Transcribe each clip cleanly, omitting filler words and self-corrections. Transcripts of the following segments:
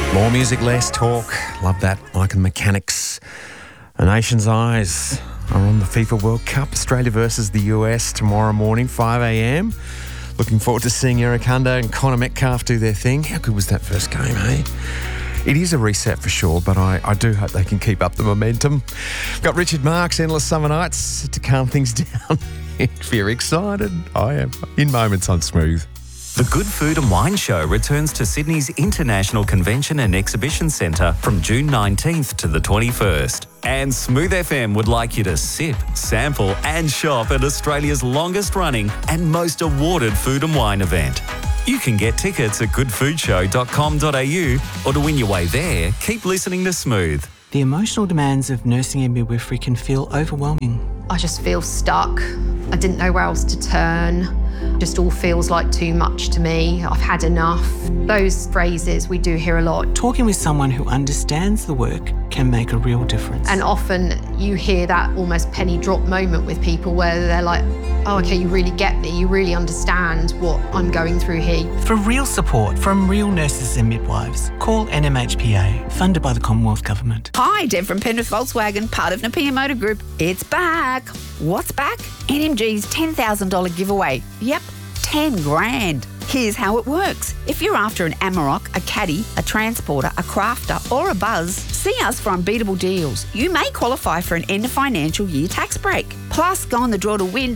More music, less talk. Love that. Mike and the Mechanics. The nation's eyes are on the FIFA World Cup. Australia versus the US tomorrow morning, 5 a.m. Looking forward to seeing Eric Hunter and Connor Metcalf do their thing. How good was that first game, hey? It is a reset for sure, but I do hope they can keep up the momentum. Got Richard Marks, Endless Summer Nights, to calm things down. If you're excited, I am. In moments on Smooth. The Good Food and Wine Show returns to Sydney's International Convention and Exhibition Centre from June 19th to the 21st. And Smooth FM would like you to sip, sample and shop at Australia's longest running and most awarded food and wine event. You can get tickets at goodfoodshow.com.au, or to win your way there, keep listening to Smooth. The emotional demands of nursing and midwifery can feel overwhelming. I just feel stuck. I didn't know where else to turn. Just all feels like too much to me. I've had enough. Those phrases we do hear a lot. Talking with someone who understands the work can make a real difference. And often you hear that almost penny drop moment with people where they're like, oh, okay, you really get me. You really understand what I'm going through here. For real support from real nurses and midwives, call NMHPA, funded by the Commonwealth Government. Hi, Deb from Penrith Volkswagen, part of Napier Motor Group. It's back. What's back? NMG's $10,000 giveaway. Yep, 10 grand. Here's how it works. If you're after an Amarok, a Caddy, a Transporter, a Crafter or a Buzz, see us for unbeatable deals. You may qualify for an end of financial year tax break. Plus, go on the draw to win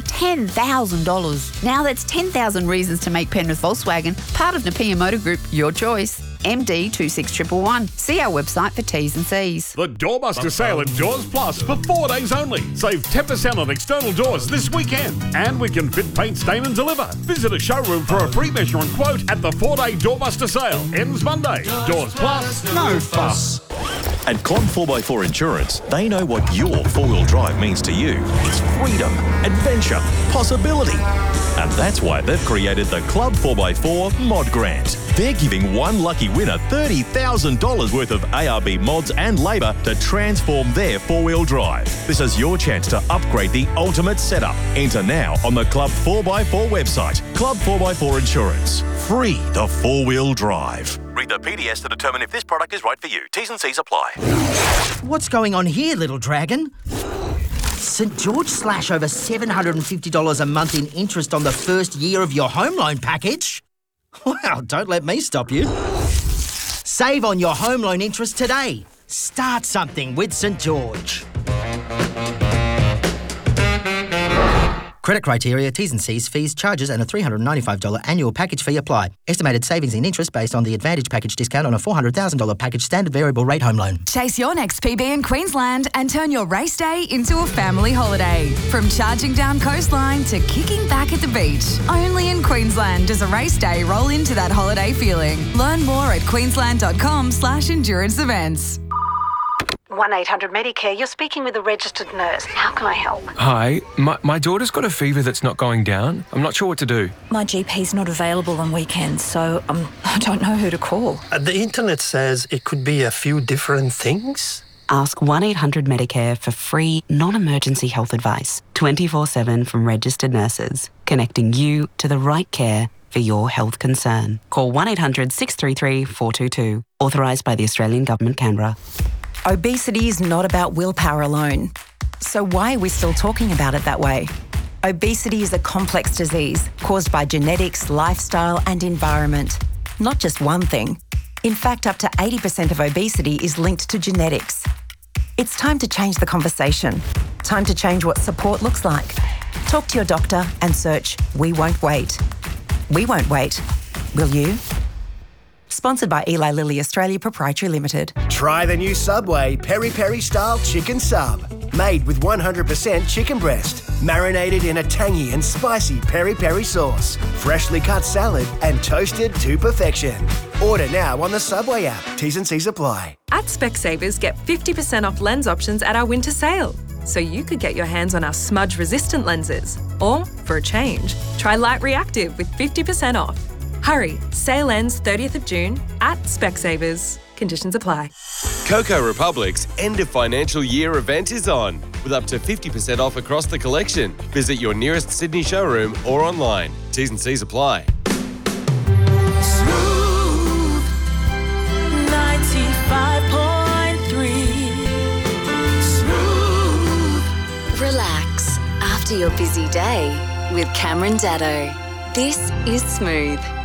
$10,000. Now that's 10,000 reasons to make Penrith Volkswagen part of Napier Motor Group your choice. MD 26111. See our website for T's and C's. The Doorbuster sale at Doors Plus for 4 days only. Save 10% on external doors this weekend. And we can fit, paint, stain and deliver. Visit a showroom for a free measurement quote at the 4-day Doorbuster sale. Ends Monday. Doors Plus, no fuss. At Club 4x4 Insurance, they know what your four-wheel drive means to you. It's freedom, adventure, possibility. And that's why they've created the Club 4x4 Mod Grant. They're giving one lucky winner $30,000 worth of ARB mods and labour to transform their four-wheel drive. This is your chance to upgrade the ultimate setup. Enter now on the Club 4x4 website. Club 4x4 Insurance. Free the four-wheel drive. Read the PDS to determine if this product is right for you. T's and C's apply. What's going on here, little dragon? St George slash over $750 a month in interest on the first year of your home loan package? Well, don't let me stop you. Save on your home loan interest today. Start something with St George. Credit criteria, T's and C's, fees, charges and a $395 annual package fee apply. Estimated savings in interest based on the Advantage package discount on a $400,000 package standard variable rate home loan. Chase your next PB in Queensland and turn your race day into a family holiday. From charging down coastline to kicking back at the beach. Only in Queensland does a race day roll into that holiday feeling. Learn more at queensland.com/endurance events. 1-800-Medicare, you're speaking with a registered nurse. How can I help? Hi, my daughter's got a fever that's not going down. I'm not sure what to do. My GP's not available on weekends, so I don't know who to call. The internet says it could be a few different things. Ask 1-800-Medicare for free, non-emergency health advice, 24/7 from registered nurses, connecting you to the right care for your health concern. Call 1-800-633-422, authorised by the Australian Government, Canberra. Obesity is not about willpower alone. So why are we still talking about it that way? Obesity is a complex disease caused by genetics, lifestyle and environment. Not just one thing. In fact, up to 80% of obesity is linked to genetics. It's time to change the conversation. Time to change what support looks like. Talk to your doctor and search We Won't Wait. We won't wait. Will you? Sponsored by Eli Lilly Australia Proprietary Limited. Try the new Subway Peri Peri Style Chicken Sub. Made with 100% chicken breast. Marinated in a tangy and spicy peri peri sauce. Freshly cut salad and toasted to perfection. Order now on the Subway app. T's and C's apply. At Specsavers, get 50% off lens options at our winter sale. So you could get your hands on our smudge-resistant lenses. Or, for a change, try Light Reactive with 50% off. Hurry, sale ends 30th of June at Specsavers. Conditions apply. Coco Republic's end of financial year event is on, with up to 50% off across the collection. Visit your nearest Sydney showroom or online. T's and C's apply. Smooth nights Relax after your busy day with Cameron Daddo. This is Smooth.